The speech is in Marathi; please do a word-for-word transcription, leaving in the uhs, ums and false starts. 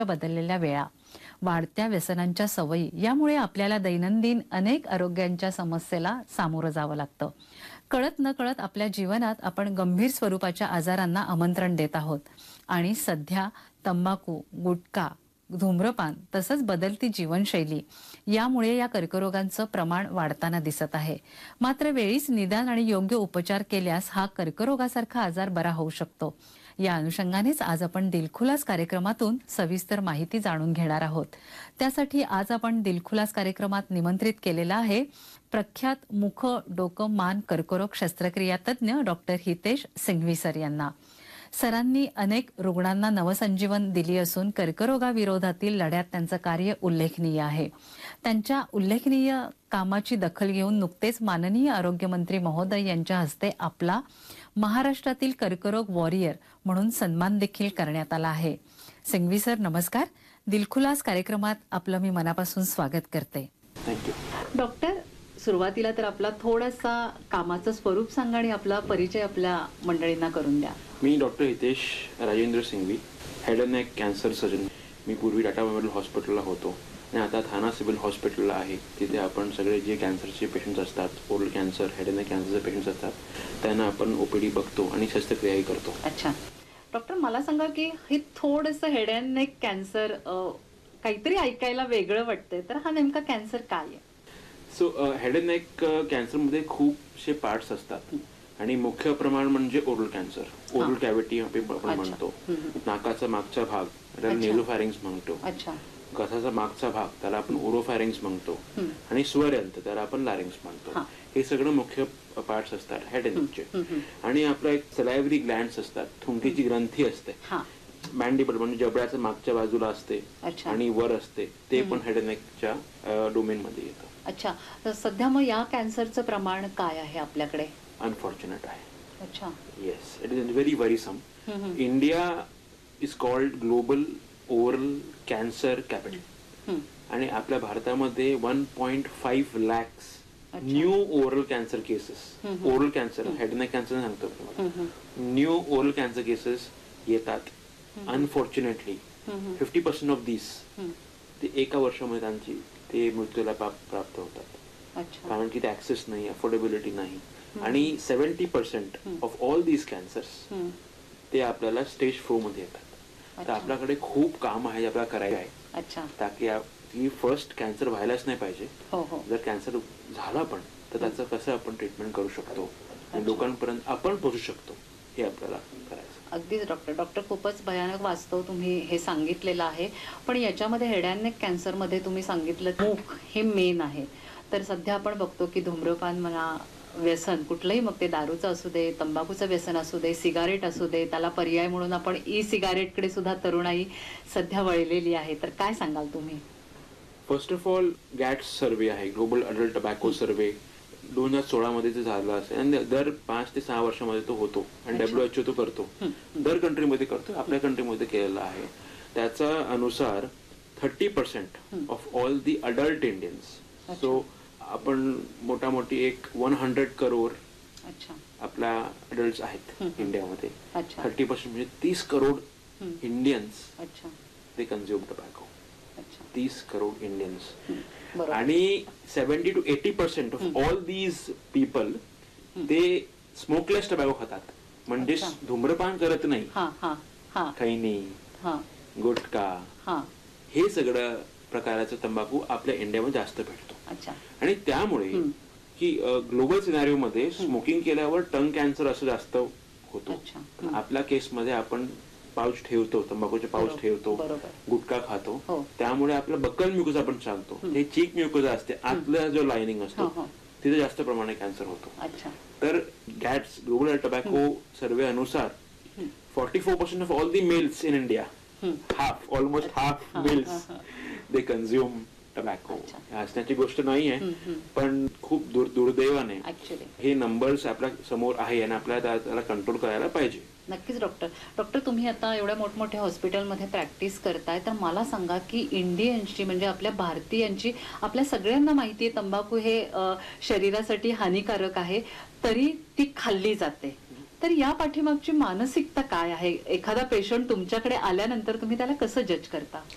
बदललेल्या वेळा, वाढत्या व्यसनांच्या सवयी यामुळे आपल्याला दैनंदिन अनेक आरोग्यांच्या समस्येला सामोरं जावं लागतं. कळत नकळत आपल्या जीवनात आपण गंभीर स्वरूपाच्या आजारांना आमंत्रण देत आहोत आणि सध्या तंबाखू, गुटखा, धूम्रपान तसंच बदलती जीवनशैली यामुळे या कर्करोगांचं प्रमाण वाढताना दिसत आहे. मात्र वेळीच निदान आणि योग्य उपचार केल्यास हा कर्करोगासारखा आजार बरा होऊ शकतो. या अनुषंगानेच आज आपण दिलखुलास कार्यक्रमातून सविस्तर माहिती जाणून घेणार आहोत. त्यासाठी आज आपण दिलखुलास कार्यक्रमात निमंत्रित केलेला आहे प्रख्यात मुख, डोकं, मान कर्करोग शस्त्रक्रिया तज्ञ डॉक्टर हितेश सिंघवी सर यांना. सरांनी अनेक रुग्णांना नवसंजीवन दिली असून कर्करोगाविरोधातील लढ्यात त्यांचं कार्य उल्लेखनीय आहे. त्यांच्या उल्लेखनीय कामाची दखल घेऊन नुकतेच माननीय आरोग्यमंत्री महोदय यांच्या हस्ते आपला महाराष्ट्रातील कर्करोग वॉरियर म्हणून सन्मान देखील करण्यात आला आहे. सिंघवी सर नमस्कार. दिलखुलास कार्यक्रमात आपलं मी मनापासून स्वागत करते. थँक्यू. डॉक्टर, सुरुवातीला तर आपला थोडासा कामाचं स्वरूप सांगा आणि आपला परिचय आपल्या मंडळींना करून द्या. मी doctor Hitesh Rajendra Singhvi, head and neck cancer surgeon. मी पूर्वी टाटा मेमोरियल हॉस्पिटलला होतो आणि आता थाना सिव्हिल हॉस्पिटलला आहे. तिथे आपण सगळे जे कॅन्सरचे पेशंट्स असतात, oral cancer, head and neck कॅन्सरचे patients असतात, त्यांना आपण ओपीडी बघतो आणि शस्त्रक्रियाही करतो. अच्छा डॉक्टर, मला सांगा की हे थोडंसं हेड अँड नेक कॅन्सर काहीतरी ऐकायला वेगळं वाटतंय, तर हा नेमका कॅन्सर काय आहे? सो हेड अँड नेक कॅन्सरमध्ये खूपसे पार्ट्स असतात आणि मुख्य प्रमाण म्हणजे ओरल कॅन्सर, ओरल कॅव्हिटी आपण म्हणतो. नाकाचा मागचा भाग त्याला नेझोफॅरिंग्स म्हणतो. घसाचा मागचा भाग त्याला आपण ओरोफॅरिंग्स म्हणतो आणि स्वरयंत्र त्याला आपण लॅरिंग्स म्हणतो. हे सगळं मुख्य पार्ट्स असतात हेड अँड नेकचे. आणि आपला एक सलायव्हरी ग्लँड्स असतात, थुंकीची ग्रंथी असते, मॅन्डिबल म्हणजे जबड्याच्या मागच्या बाजूला असते आणि वर असते, ते पण हेड अँड नेकच्या डोमेन मध्ये येतं. अच्छा, तर सध्या मग या कॅन्सरचं प्रमाण काय आहे आपल्याकडे? अनफॉर्च्युनेट आहे. अच्छा. Yes, it is very worrisome. India is called global oral cancer capital आणि आपल्या भारतामध्ये one point five lakhs new oral cancer cases, oral cancer, head neck cancer सांगतो, न्यू ओरल कॅन्सर केसेस येतात. अनफॉर्च्युनेटली फिफ्टी पर्सेंट ऑफ दिस ते एका वर्षामध्ये त्यांची ते मृत्यूला प्राप्त होतात. कारण की ते ऍक्सेस नाही, अफोर्डेबिलिटी नाही. आणि seventy percent of all these cancers ते आपल्याला स्टेज फोर मध्ये येतात. तर आपल्याकडे खूप काम आहे, आपल्याला करायचं आहे, ताकी फर्स्ट कॅन्सर व्हायलाच नाही पाहिजे. जर कॅन्सर झाला पण तर त्याचं कसं आपण ट्रीटमेंट करू शकतो आणि लोकांपर्यंत आपण पोहोचू शकतो हे आपल्याला करायचं. अगदीच डॉक्टर. डॉक्टर खूपच भयानक वास्तव तुम्ही हे सांगितलेलं आहे. पण याच्यामध्ये हेड अँड नेक कॅन्सरमध्ये तुम्ही सांगितलं मुख हे मेन आहे. तर सध्या आपण बघतो की धूम्रपान म्हणा, व्यसन कुठलंही, मग ते दारूचं असू दे, तंबाखूचं व्यसन असू दे, सिगारेट असू दे, त्याला पर्याय म्हणून आपण ई सिगारेटकडे सुद्धा तरुणाई सध्या वळलेली आहे. तर काय सांगाल तुम्ही? फर्स्ट ऑफ ऑल गॅट्स सर्वे आहे, ग्लोबल अडल्ट टबॅको सर्वे, दोन हजार सोळा मध्ये ते झालं असेल आणि दर पाच ते सहा वर्षामध्ये तो होतो आणि डब्ल्यूएचओ तो करतो, दर कंट्रीमध्ये करतो, आपल्या कंट्रीमध्ये केलेला आहे. त्याच्या अनुसार thirty percent of all the adult Indians, so आपण मोठा मोठी एक वन हंड्रेड करोड आपल्या अडल्ट आहेत इंडियामध्ये. थर्टी पर्सेंट म्हणजे तीस करोड इंडियन्स ते कन्झ्युम टबॅको. तीस करोड इंडियन्स आणि seventy two eighty percent of all these people ते स्मोकलेस टबॅको खातात, म्हणजे धूम्रपान करत नाही. खैनी, गुटखा, हे सगळं प्रकारचं तंबाखू आपल्या इंडियामध्ये जास्त भेटतो. आणि त्यामुळे की ग्लोबल सिनारिओ मध्ये स्मोकिंग केल्यावर टंग कॅन्सर असं जास्त होतो. आपल्या केसमध्ये आपण पाऊच ठेवतो, तंबाखूचे पाऊच ठेवतो, गुटखा खातो, त्यामुळे आपलं बक्कल म्युकोजा आपण सांगतो, हे चीक म्युकोजा असते, आतला जो लाइनिंग असतो तिथे जास्त प्रमाणे कॅन्सर होतो. तर गॅट्स ग्लोबल टबॅको सर्वे अनुसार forty four percent of all the males in India, half almost half mails they consume tobacco. हसण्याची गोष्ट नाही आहे, पण खूप दूर दुर्दैवाने हे नंबर्स आपल्या समोर आहे आणि आपल्याला त्याला कंट्रोल करायला पाहिजे. नक्कीच डॉक्टर. डॉक्टर, तुम्ही आता एवढ्या मोठमोठ्या हॉस्पिटलमध्ये प्रॅक्टिस करताय, तर मला सांगा की इंडियन्सची म्हणजे आपल्या भारतीयांची, आपल्या सगळ्यांना माहिती आहे तंबाखू हे शरीरासाठी हानिकारक आहे, तरी ती खाल्ली जाते. तर या पाठीमागची मानसिकता काय आहे? एखादा पेशंट तुमच्याकडे आल्यानंतर तुम्ही त्याला कसं जज करता?